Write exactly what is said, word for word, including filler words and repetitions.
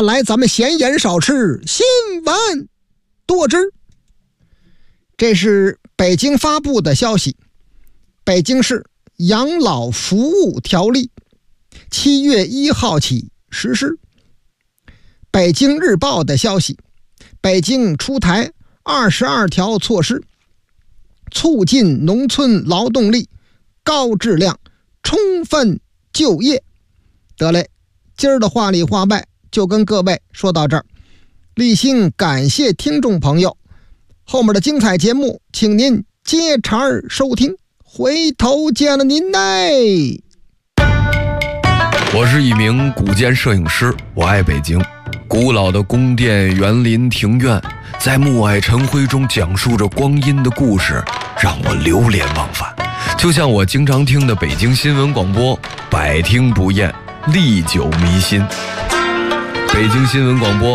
下来咱们闲言少吃，新闻多知。这是北京发布的消息，北京市养老服务条例七月一号起实施。北京日报的消息，北京出台二十二条措施，促进农村劳动力高质量充分就业。得嘞，今儿的话里话外就跟各位说到这儿，立心感谢听众朋友，后面的精彩节目请您接茬收听，回头见了您嘞。 我是一名古建摄影师，我爱北京。古老的宫殿、园林、庭院，在暮霭晨辉中讲述着光阴的故事，让我流连忘返。就像我经常听的北京新闻广播，百听不厌，历久弥新。北京新闻广播